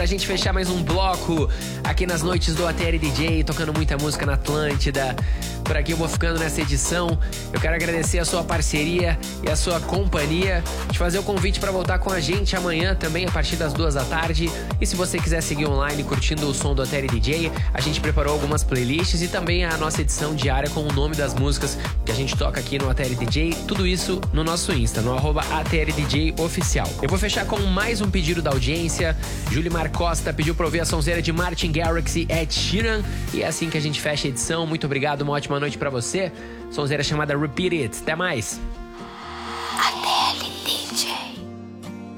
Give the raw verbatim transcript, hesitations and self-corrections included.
pra gente fechar mais um bloco aqui nas noites do A T L D J, tocando muita música na Atlântida. Por aqui eu vou ficando nessa edição. Eu quero agradecer a sua parceria e a sua companhia, te fazer o convite para voltar com a gente amanhã também a partir das duas da tarde. E se você quiser seguir online curtindo o som do A T L D J, a gente preparou algumas playlists e também a nossa edição diária com o nome das músicas que a gente toca aqui no A T L D J. Tudo isso no nosso Insta, no arroba A T L D J Oficial. Eu vou fechar com mais um pedido da audiência. Julimar Costa pediu pra ouvir a sonzeira de Martin Garrix e Ed Sheeran. E é assim que a gente fecha a edição. Muito obrigado, uma ótima noite pra você. Sonzeira chamada Repeat It. Até mais!